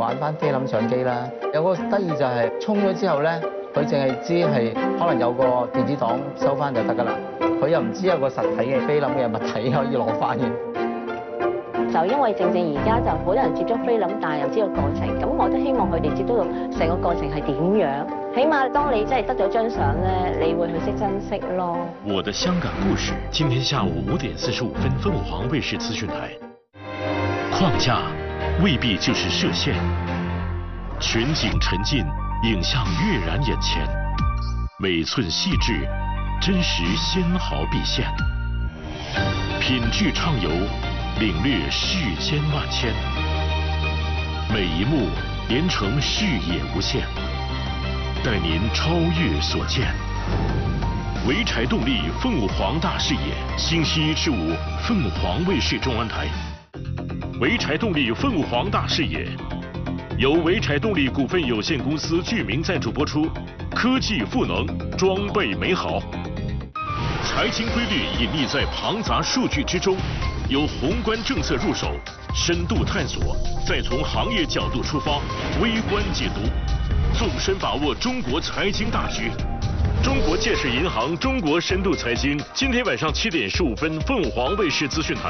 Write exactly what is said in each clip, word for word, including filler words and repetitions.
玩翻菲林相機啦。有個得意就係沖咗之後咧，佢淨係知係可能有個電子檔收翻就得㗎啦。佢又唔知有個實體嘅菲林嘅物體可以攞翻嘅。 就因為正正而家就好多人接觸菲林，但係又知道過程，咁我都希望佢哋接觸到成個過程係點樣。起碼當你真係得咗張相咧，你會去識珍惜咯。 我的香港故事，今天下午五點四十五分，鳳凰衛視資訊台。框架未必就是設限，全景沉浸，影像躍然眼前，每寸細緻，真實纖毫畢現，品質暢遊，領略世間萬千，每一幕連成視野無限，帶您超越所見。濰柴動力鳳凰大視野，星期一至五，鳳凰衛視中文台。濰柴動力鳳凰大視野，由濰柴動力股份有限公司具名贊助播出。科技賦能，裝備美好。財經規律隱匿在龐雜數據之中，由宏觀政策入手，深度探索，再從行業角度出發，微觀解讀，縱深把握中國財經大局。中國建設銀行中國深度財經，今天晚上七點十五分，鳳凰衛視資訊台。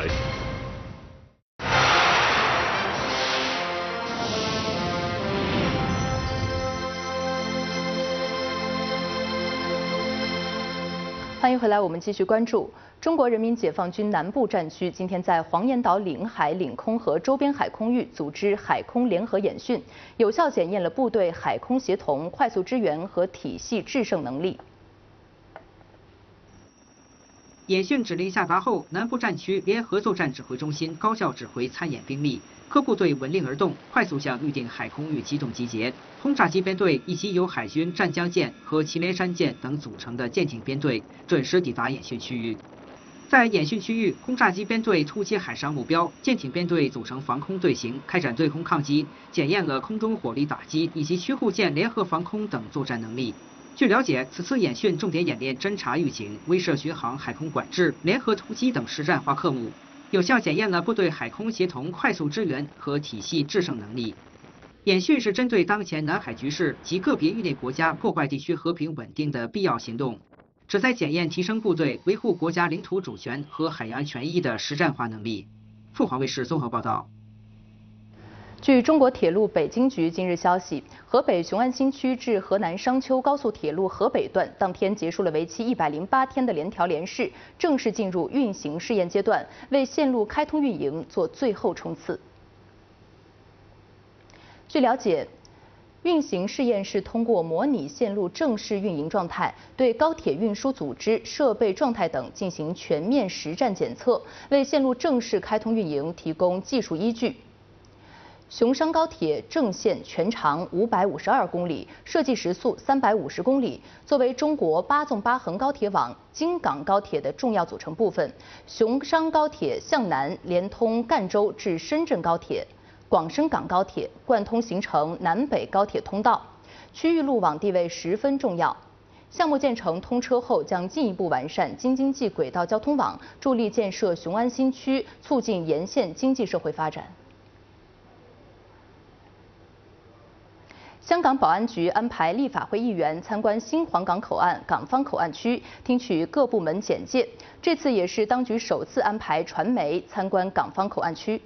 欢迎回来，我们继续关注中国人民解放军南部战区今天在黄岩岛领海、领空和周边海空域组织海空联合演训，有效检验了部队海空协同、快速支援和体系制胜能力。 演训指令下达后，南部战区联合作战指挥中心高效指挥参演兵力，各部队闻令而动，快速向预定海空域机动集结。轰炸机编队以及由海军湛江舰和祁连山舰等组成的舰艇编队准时抵达演训区域。在演训区域，轰炸机编队突击海上目标，舰艇编队组成防空队形，开展对空抗击，检验了空中火力打击以及驱护舰联合防空等作战能力。据了解，此次演训重点演练侦察预警、威慑巡航、海空管制、联合突击等实战化科目，有效检验了部队海空协同、快速支援和体系制胜能力。演训是针对当前南海局势及个别域内国家破坏地区和平稳定的必要行动，旨在检验提升部队维护国家领土主权和海洋权益的实战化能力。凤凰卫视综合报道。 据中国铁路北京局今日消息，河北雄安新区至河南商丘高速铁路河北段当天结束了为期一百零八天的联调联试，正式进入运行试验阶段，为线路开通运营做最后冲刺。据了解，运行试验是通过模拟线路正式运营状态，对高铁运输组织、设备状态等进行全面实战检测，为线路正式开通运营提供技术依据。雄商高铁正线全长五百五十二公里，设计时速三百五十公里，作为中国八纵八横高铁网京港高铁的重要组成部分。雄商高铁向南连通赣州至深圳高铁、广深港高铁，贯通形成南北高铁通道，区域路网地位十分重要。项目建成通车后，将进一步完善京津冀轨道交通网，助力建设雄安新区，促进沿线经济社会发展。香港保安局安排立法会议员参观新皇岗口岸港方口岸区，听取各部门简介。这次也是当局首次安排傳媒參觀港方口岸區。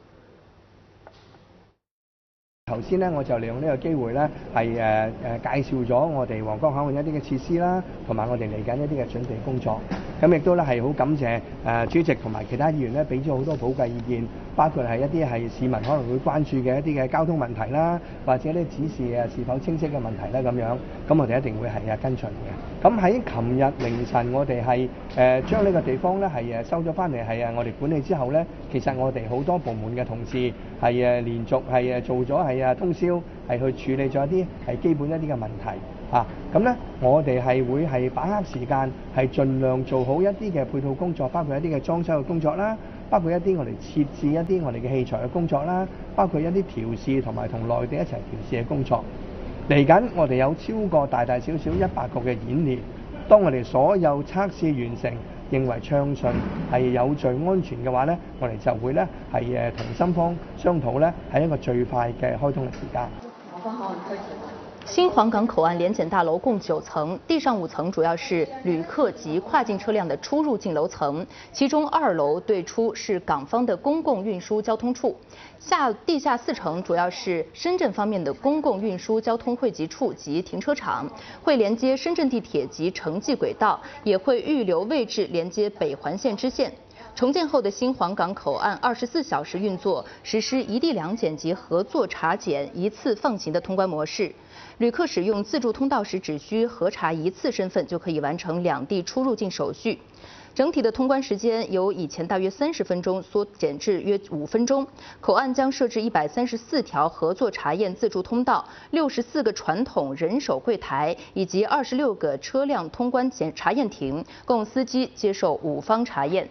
頭先咧，我就利用呢個機會咧，係誒誒介紹咗我哋皇崗口岸一啲嘅設施啦，同埋我哋嚟緊一啲嘅準備工作。咁亦都咧係好感謝誒主席同埋其他議員咧，俾咗好多寶貴意見，包括係一啲係市民可能會關注嘅一啲嘅交通問題啦，或者啲指示誒是否清晰嘅問題啦咁樣。咁我哋一定會係誒跟進嘅。咁喺琴日凌晨，我哋係誒將呢個地方咧係誒收咗翻嚟，係誒我哋管理之後咧，其實我哋好多部門嘅同事係誒連續係誒做咗係啊通宵係去處理咗一啲係基本一啲嘅問題。啊，咁咧，我哋係會係把握時間，係盡量做好一啲嘅配套工作，包括一啲嘅裝修嘅工作啦，包括一啲我哋設置一啲我哋嘅器材嘅工作啦，包括一啲調試同埋同內地一齊調試嘅工作。嚟緊我哋有超過大大小小一百個嘅演練，當我哋所有測試完成， 認為暢順係有序安全嘅話咧，我哋就會咧係誒同深方商討咧喺一個最快嘅開通嘅時間。 新皇岗口岸联检大楼共九层，地上五层主要是旅客及跨境车辆的出入境楼层，其中二楼对出是港方的公共运输交通处，下地下四层主要是深圳方面的公共运输交通汇集处及停车场，会连接深圳地铁及城际轨道，也会预留位置连接北环线支线。重建后的新皇岗口岸二十四小时运作，实施一地两检及合作查检一次放行的通关模式。旅客使用自助通道时，只需核查一次身份，就可以完成两地出入境手续。整体的通关时间由以前大约三十分钟缩减至约五分钟。口岸将设置一百三十四条合作查验自助通道、六十四个传统人手柜台以及二十六个车辆通关检查验亭，供司机接受五方查验。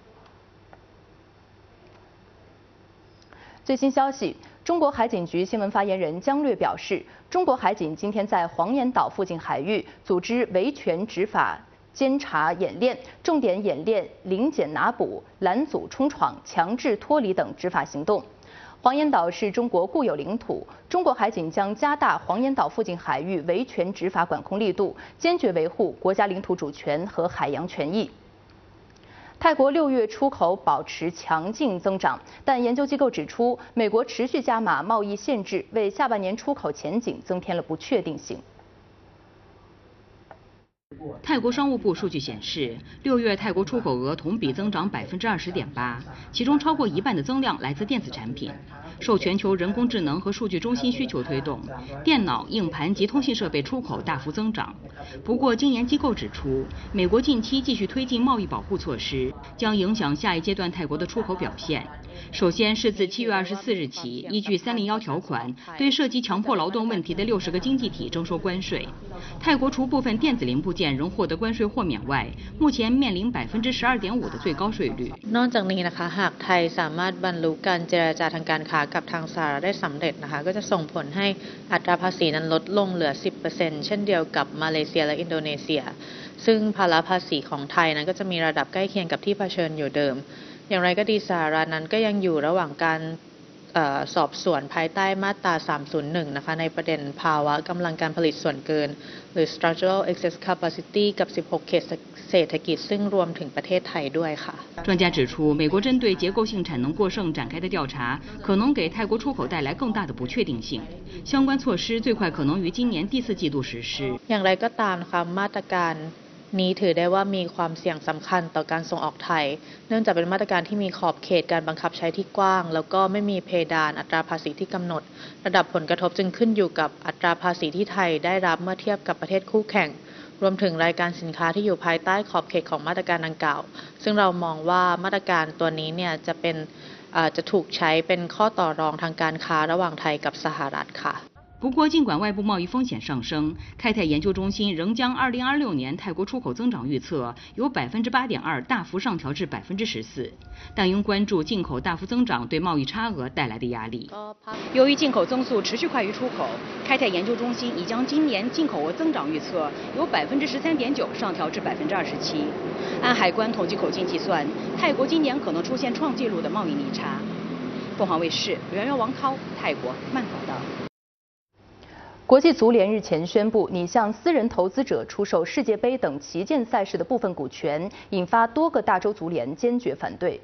最新消息，中国海警局新闻发言人姜略表示，中国海警今天在黄岩岛附近海域组织维权执法监察演练，重点演练临检拿捕、拦阻冲闯、强制脱离等执法行动。黄岩岛是中国固有领土，中国海警将加大黄岩岛附近海域维权执法管控力度，坚决维护国家领土主权和海洋权益。泰国六月出口保持强劲增长，但研究机构指出，美国持续加码贸易限制，为下半年出口前景增添了不确定性。 泰国商务部数据显示，六月泰国出口额同比增长百分之二十点八，其中超过一半的增量来自电子产品。受全球人工智能和数据中心需求推动，电脑、硬盘及通信设备出口大幅增长。不过，经研机构指出，美国近期继续推进贸易保护措施，将影响下一阶段泰国的出口表现。首先是自七月二十四日起，依据三零一条款，对涉及强迫劳动问题的六十个经济体征收关税。泰国除部分电子零部件仍获得关税豁免外，目前面临百分之十二点五的最高税率。 นอกจากนี้นะคะหากไทยสามารถบรรลุการเจรจาทางการค้ากับทางสหรัฐได้สำเร็จนะคะก็จะส่งผลให้อัตราภาษีนั้นลดลงเหลือ สิบเปอร์เซ็นต์ เช่นเดียวกับมาเลเซียและอินโดนีเซียซึ่งภาระภาษีของไทยนั้นก็จะมีระดับใกล้เคียงกับที่เผชิญอยู่เดิมอย่างไรก็ดีสหรัฐนั้นก็ยังอยู่ระหว่างการสอบสวนภายใต้มาตราสามศูนย์หนึ่งนะคะในประเด็นภาวะกำลังการผลิตส่วนเกินหรือ structural excess capacity กับสิบหกเขตเศรษฐกิจซึ่งรวมถึงประเทศไทยด้วยค่ะ专家指出，美国针对结构性产能过剩展开的调查，可能给泰国出口带来更大的不确定性。相关措施最快可能于今年第四季度实施。 อย่างไรก็ตามนะคะมาตรการนี้ถือได้ว่ามีความเสี่ยงสำคัญต่อการส่งออกไทยเนื่องจากเป็นมาตรการที่มีขอบเขตการบังคับใช้ที่กว้างแล้วก็ไม่มีเพดานอัตราภาษีที่กำหนดระดับผลกระทบจึงขึ้นอยู่กับอัตราภาษีที่ไทยได้รับเมื่อเทียบกับประเทศคู่แข่งรวมถึงรายการสินค้าที่อยู่ภายใต้ขอบเขตของมาตรการดังกล่าวซึ่งเรามองว่ามาตรการตัวนี้เนี่ยจะเป็นจะถูกใช้เป็นข้อต่อรองทางการค้าระหว่างไทยกับสหรัฐค่ะ不过，尽管外部贸易风险上升，开泰研究中心仍将二零二六年泰国出口增长预测由百分之八点二大幅上调至百分之十四，但应关注进口大幅增长对贸易差额带来的压力。由于进口增速持续快于出口，开泰研究中心已将今年进口额增长预测由百分之十三点九上调至百分之二十七。按海关统计口径计算，泰国今年可能出现创纪录的贸易逆差。凤凰卫视袁袁王涛，泰国曼谷报道。 国际足联日前宣布，拟向私人投资者出售世界杯等旗舰赛事的部分股权，引发多个大洲足联坚决反对。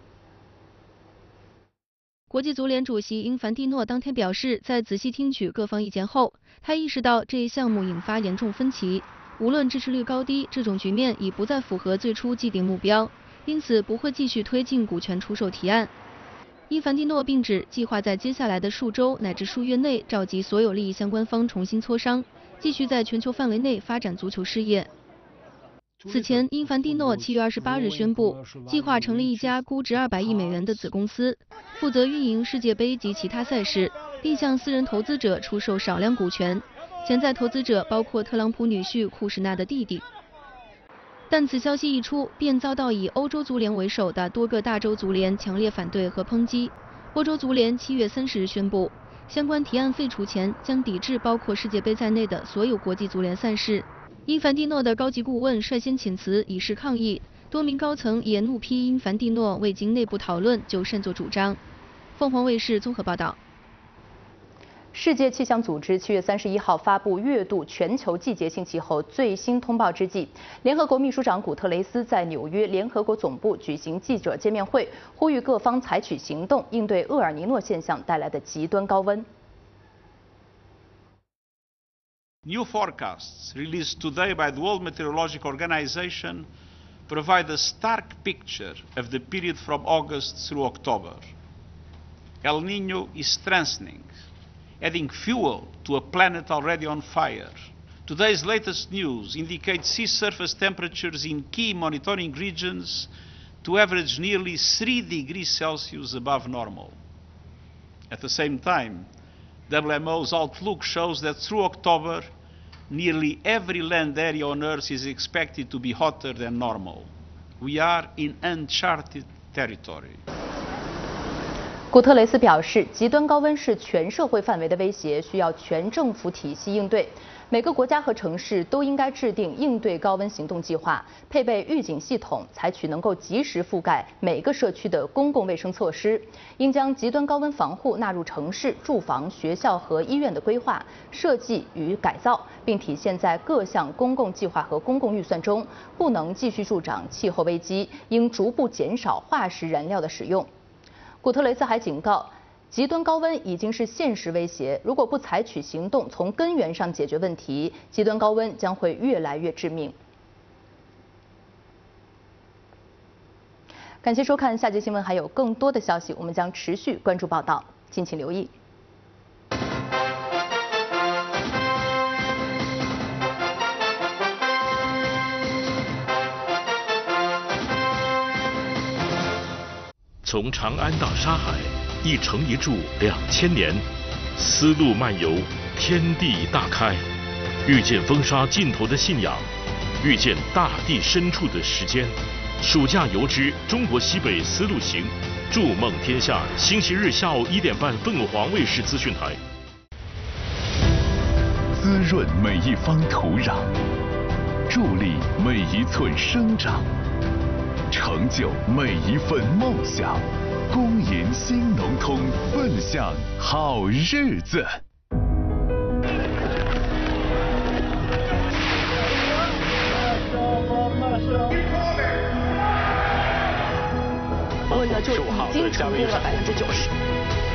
国际足联主席英凡蒂诺当天表示，在仔细听取各方意见后，他意识到这一项目引发严重分歧，无论支持率高低，这种局面已不再符合最初既定目标，因此不会继续推进股权出售提案。伊凡蒂诺并指，计划在接下来的数周乃至数月内召集所有利益相关方重新磋商，继续在全球范围内发展足球事业。此前，英凡蒂诺七月二十八日宣布，计划成立一家估值二百亿美元的子公司，负责运营世界杯及其他赛事，并向私人投资者出售少量股权。潜在投资者包括特朗普女婿库什纳的弟弟。但此消息一出，便遭到以欧洲足联为首的多个大洲足联强烈反对和抨击。欧洲足联七月三十日宣布，相关提案废除前将抵制包括世界杯在内的所有国际足联赛事。英凡蒂诺的高级顾问率先请辞以示抗议， 多名高层也怒批英凡蒂诺未经内部讨论就擅作主张。凤凰卫视综合报道。 世界气象组织七月三十一号发布月度全球季节性气候最新通报之际，联合国秘书长古特雷斯在纽约联合国总部举行记者见面会，呼吁各方采取行动，应对厄尔尼诺现象带来的极端高温。 New forecasts released today by the World Meteorological Organization provide a stark picture of the period from August through October. El Niño is strengthening, adding fuel to a planet already on fire. Today's latest news indicates sea surface temperatures in key monitoring regions to average nearly three degrees Celsius above normal. At the same time, W M O's outlook shows that through October, nearly every land area on Earth is expected to be hotter than normal. We are in uncharted territory. 古特雷斯表示，极端高温是全社会范围的威胁，需要全政府体系应对。每个国家和城市都应该制定应对高温行动计划，配备预警系统，采取能够及时覆盖每个社区的公共卫生措施。应将极端高温防护纳入城市、住房、学校和医院的规划、设计与改造，并体现在各项公共计划和公共预算中。不能继续助长气候危机，应逐步减少化石燃料的使用。 古特雷斯还警告，极端高温已经是现实威胁，如果不采取行动，从根源上解决问题，极端高温将会越来越致命。感谢收看，下节新闻还有更多的消息，我们将持续关注报道，敬请留意。 从长安到沙海，一城一柱两千年，丝路漫游，天地大开，遇见风沙尽头的信仰，遇见大地深处的时间。暑假游之中国西北丝路行，筑梦天下。星期日下午一点半，凤凰卫视资讯台。 滋润每一方土壤，助力每一寸生长。 成就每一份梦想，恭迎新农通，奔向好日子。 为了就已经成功了百分之九十。